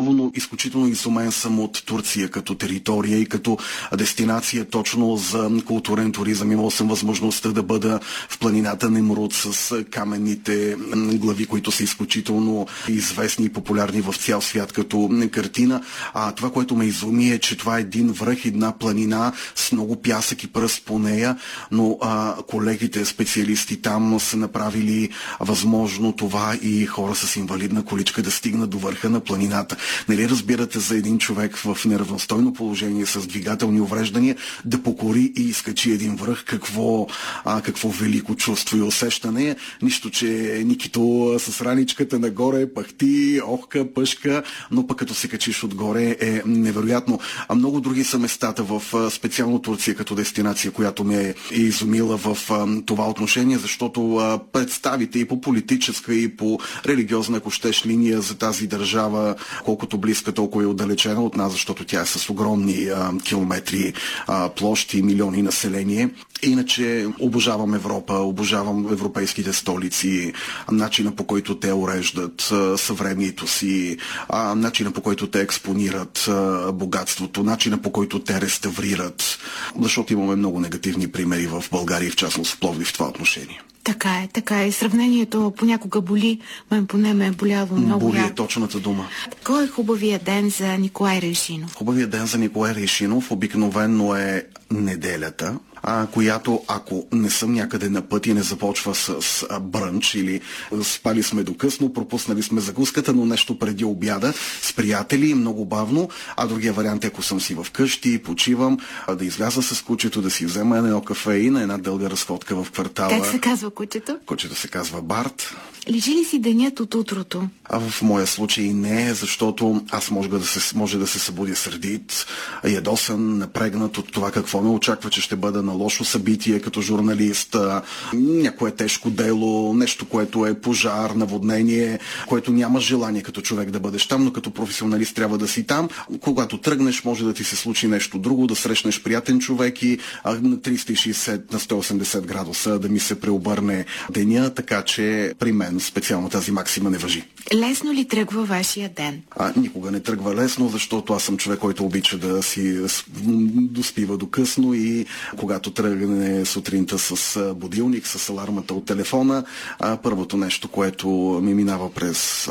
хубаво, но изключително изумен съм от Турция като територия и като дестинация точно за културен туризъм. Имал съм възможността да бъда в планината Немрут с каменните глави, които са изключително известни и популярни в цял свят като картина. Това, което ме изуми е, че това е един връх, една планина с много пясък и пръст по нея, но колегите, специалисти там са направили възможно това и хора с инвалидна количка да стигнат до върха на планината. Нали разбирате за един човек в неравностойно положение с двигателни увреждания да покори и изкачи един връх, какво велико чувство и усещане. Нищо, че Никито с раничката нагоре пахти, охка, пъшка, но пък като се качиш отгоре е невероятно. Много други са местата в специално Турция като дестинация, която ме е изумила в това отношение, защото представите и по политическа, и по религиозна, ако щеш, линия за тази държава, колкото близка, толкова и отдалечена от нас, защото тя е с огромни километри площи, милиони население. Иначе обожавам Европа, обожавам европейските столици, начина по който те уреждат съвремието си, начина по който те експонират богатството, начина по който те реставрират, защото имаме много негативни примери в България, в частност в Пловдив в това отношение. Така е. Сравнението понякога боли, поне ме е боляло много. Боли е точната дума. Кой е хубавия ден за Николай Райшинов? Хубавия ден за Николай Райшинов обикновено е неделята, която, ако не съм някъде на път и не започва с брънч или спали сме до късно, пропуснали сме закуската, но нещо преди обяда с приятели, много бавно, а другия вариант е, ако съм си вкъщи, почивам, да изляза с кучето, да си взема едно кафе и на една дълга разходка в квартала. Как се казва кучето? Кучето се казва Барт. Лежи ли си денят от утрото? В моя случай не, защото аз може да се събудя сърдит, ядосан, напрегнат от това какво ме очаква, че ще бъда на лошо събитие като журналист, някое тежко дело, нещо, което е пожар, наводнение, което няма желание като човек да бъдеш там, но като професионалист трябва да си там. Когато тръгнеш, може да ти се случи нещо друго, да срещнеш приятен човек и на 360, на 180 градуса да ми се преобърне деня, така че при мен специално тази максима не важи. Лесно ли тръгва вашия ден? Никога не тръгва лесно, защото аз съм човек, който обича да си доспива до късно и когато тръгне сутринта с будилник, с алармата от телефона, първото нещо, което ми минава през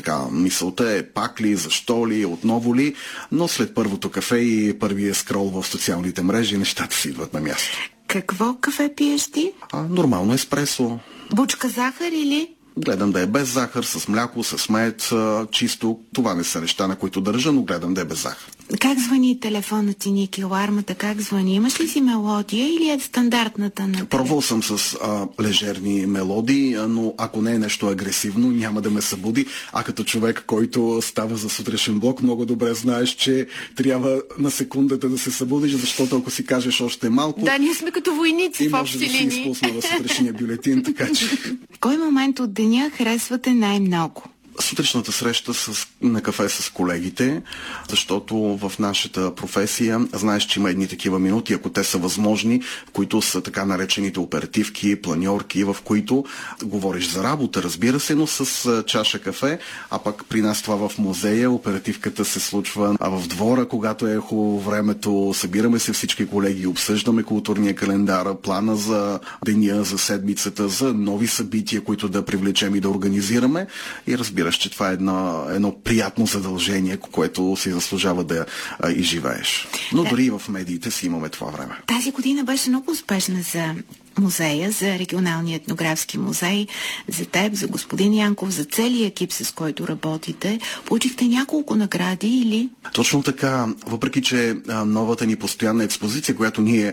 мисълта е пак ли, защо ли, отново ли, но след първото кафе и първия скрол в социалните мрежи, нещата си идват на място. Какво кафе пиеш ти? Нормално еспресо. Бучка захар или? Гледам да е без захар, с мляко, с мед, чисто. Това не са неща, на които държа, но гледам да е без захар. Как звъни телефонът ти, Ники? Алармата как звъни? Имаш ли си мелодия или е стандартната на Пробвал съм с лежерни мелодии, но ако не е нещо агресивно, няма да ме събуди. А като човек, който става за сутрешен блок, много добре знаеш, че трябва на секундата да се събудиш, защото ако си кажеш още малко... Да, ние сме като войници в общи линии. И може да си изпусна в сутрешния бюлетин, така че... Кой момент от деня харесвате най-много? Сутрешната среща на кафе с колегите, защото в нашата професия знаеш, че има едни такива минути, ако те са възможни, в които са така наречените оперативки, планьорки, в които говориш за работа, разбира се, но с чаша кафе, а пък при нас това в музея, оперативката се случва в двора, когато е хубаво времето, събираме се всички колеги, обсъждаме културния календар, плана за деня, за седмицата, за нови събития, които да привлечем и да организираме и разбираш, че това е едно приятно задължение, което си заслужава да изживееш. Но дори и в медиите си имаме това време. Тази година беше много успешна за музея, за регионалния етнографски музей, за теб, за господин Янков, за целия екип, с който работите. Получихте няколко награди или? Точно така. Въпреки, че новата ни постоянна експозиция, която ние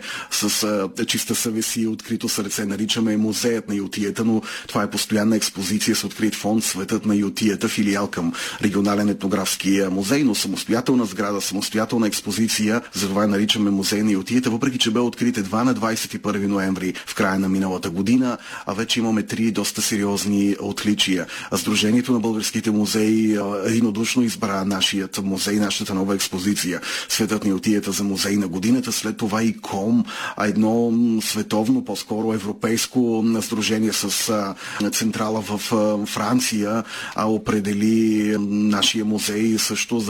с чиста съвест и открито сърце наричаме Музеят на ютията, но това е постоянна експозиция с открит фонд Светът на ютията, филиал към регионален етнографски музей, но самостоятелна сграда, самостоятелна експозиция, затова я наричаме Музей на ютията, въпреки, че бе открит едва на 21 ноември в края на миналата година, а вече имаме 3 доста сериозни отличия. Сдружението на българските музеи единодушно избра нашият музей, нашата нова експозиция Светът на ютията за музей на годината, след това и КОМ, едно световно, по-скоро европейско сдружение с централа в Франция, определи нашия музей също